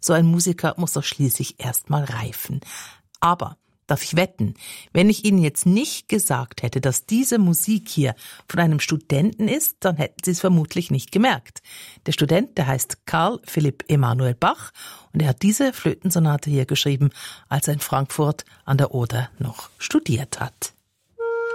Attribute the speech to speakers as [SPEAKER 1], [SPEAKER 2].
[SPEAKER 1] So ein Musiker muss doch schließlich erst mal reifen. Aber darf ich wetten, wenn ich Ihnen jetzt nicht gesagt hätte, dass diese Musik hier von einem Studenten ist, dann hätten Sie es vermutlich nicht gemerkt. Der Student, der heißt Carl Philipp Emanuel Bach und er hat diese Flötensonate hier geschrieben, als er in Frankfurt an der Oder noch studiert hat.